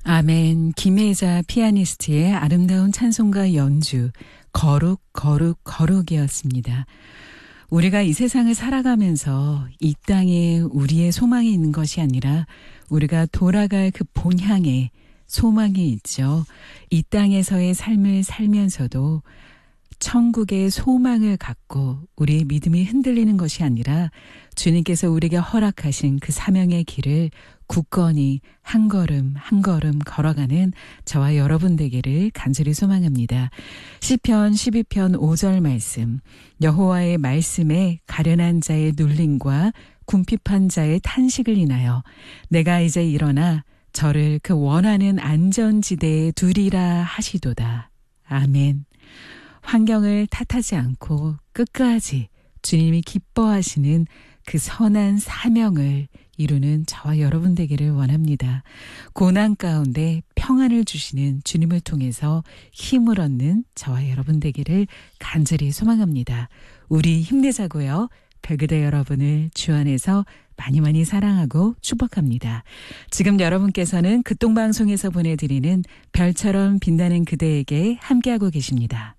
아멘. 김혜자 피아니스트의 아름다운 찬송가 연주 거룩 거룩 거룩이었습니다. 우리가 이 세상을 살아가면서 이 땅에 우리의 소망이 있는 것이 아니라 우리가 돌아갈 그 본향에 소망이 있죠. 이 땅에서의 삶을 살면서도 천국의 소망을 갖고 우리의 믿음이 흔들리는 것이 아니라 주님께서 우리에게 허락하신 그 사명의 길을 굳건히 한 걸음 한 걸음 걸어가는 저와 여러분 되기를 간절히 소망합니다. 시편 12편 5절 말씀, 여호와의 말씀에 가련한 자의 눌림과 궁핍한 자의 탄식을 인하여 내가 이제 일어나 저를 그 원하는 안전지대에 두리라 하시도다. 아멘. 환경을 탓하지 않고 끝까지 주님이 기뻐하시는 그 선한 사명을 이루는 저와 여러분 되기를 원합니다. 고난 가운데 평안을 주시는 주님을 통해서 힘을 얻는 저와 여러분 되기를 간절히 소망합니다. 우리 힘내자고요. 별그대 여러분을 주 안에서 많이 많이 사랑하고 축복합니다. 지금 여러분께서는 극동방송에서 보내드리는 별처럼 빛나는 그대에게 함께하고 계십니다.